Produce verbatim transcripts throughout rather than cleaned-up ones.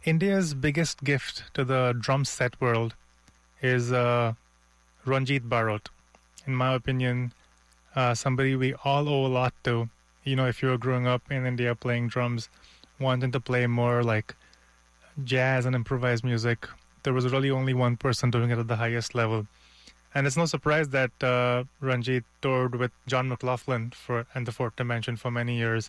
India's biggest gift to the drum set world is uh, Ranjit Barot. In my opinion, uh, somebody we all owe a lot to. You know, if you were growing up in India playing drums, wanting to play more like jazz and improvised music, there was really only one person doing it at the highest level. And it's no surprise that uh, Ranjit toured with John McLaughlin for and the Fourth Dimension for many years.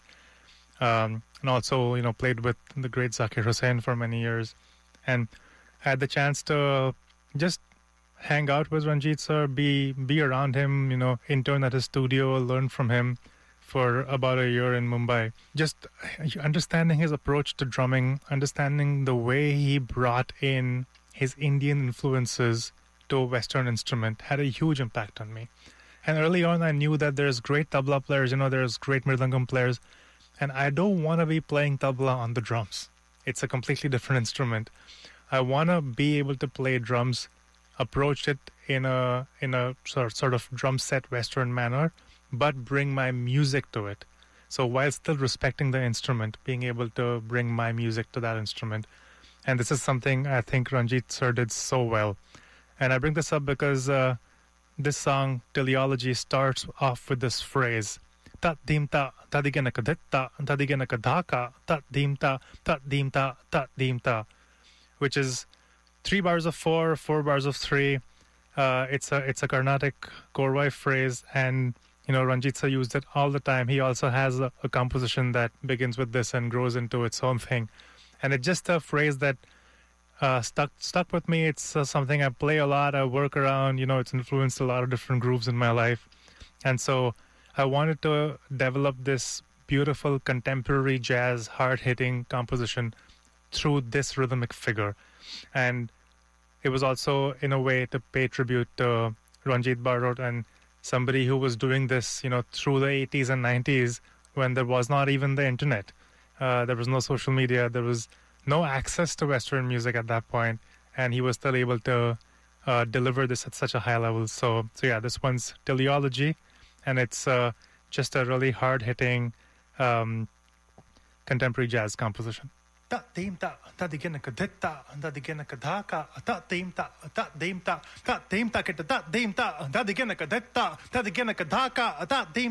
Um, and also, you know, played with the great Zakir Hussain for many years. And I had the chance to just hang out with Ranjit sir, be be around him, you know, intern at his studio, learn from him for about a year in Mumbai. Just understanding his approach to drumming, understanding the way he brought in his Indian influences to a Western instrument had a huge impact on me. And early on, I knew that there's great tabla players, you know, there's great mridangam players, and I don't want to be playing tabla on the drums. It's a completely different instrument. I want to be able to play drums, approach it in a in a sort sort of drum set Western manner, but bring my music to it. So while still respecting the instrument, being able to bring my music to that instrument. And this is something I think Ranjit sir did so well. And I bring this up because uh, this song, Teleology, starts off with this phrase, tat dimta, tadigenaka ditta, tadigenaka dhaka, tat dimta, tat dimta, tat dimta, which is three bars of four, four bars of three. Uh, it's a it's a Carnatic Korwai phrase, and you know Ranjit sir used it all the time. He also has a, a composition that begins with this and grows into its own thing, and it's just a phrase that uh, stuck stuck with me. It's uh, something I play a lot. I work around. You know, it's influenced a lot of different grooves in my life, and so I wanted to develop this beautiful contemporary jazz, hard-hitting composition through this rhythmic figure. And it was also, in a way, to pay tribute to Ranjit Barot and somebody who was doing this, you know, through the eighties and nineties when there was not even the internet. Uh, there was no social media. There was no access to Western music at that point. And he was still able to uh, deliver this at such a high level. So, so yeah, this one's Teleology. And it's uh, just a really hard-hitting um, contemporary jazz composition. Ta dim ta ta digena kadetta ta digena kadaka ta dim ta ta dim ta ta dim ta ta dim ta ta digena kadetta ta digena kadaka ta dim